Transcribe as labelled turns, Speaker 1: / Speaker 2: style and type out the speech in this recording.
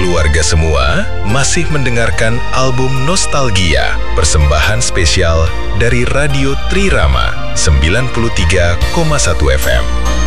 Speaker 1: keluarga semua masih mendengarkan album Nostalgia, persembahan spesial dari Radio Trirama 93,1 FM.